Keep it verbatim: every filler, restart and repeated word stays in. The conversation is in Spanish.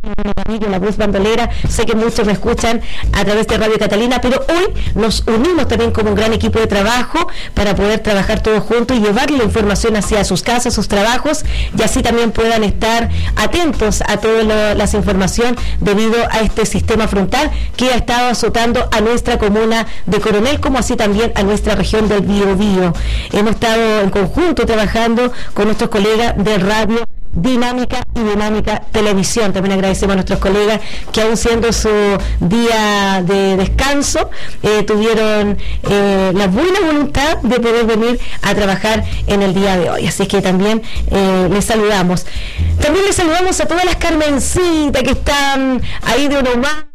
La voz bandolera, sé que muchos me escuchan a través de Radio Catalina, pero hoy nos unimos también como un gran equipo de trabajo para poder trabajar todos juntos y llevarle la información hacia sus casas, sus trabajos, y así también puedan estar atentos a toda lo, las información debido a este sistema frontal que ha estado azotando a nuestra comuna de Coronel, como así también a nuestra región del Biobío. Hemos estado en conjunto trabajando con nuestros colegas de Radio Dinámica y Dinámica Televisión. También agradecemos a nuestros colegas que, aún siendo su día de descanso, eh, tuvieron eh, la buena voluntad de poder venir a trabajar en el día de hoy. Así que también eh, les saludamos. También les saludamos a todas las Carmencitas que están ahí de uno más.